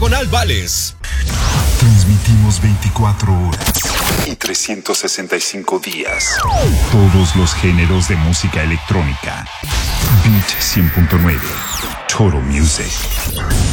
Diagonal Vales. Transmitimos 24 horas y 365 días. Todos los géneros de música electrónica. Beat 100.9. Total Music.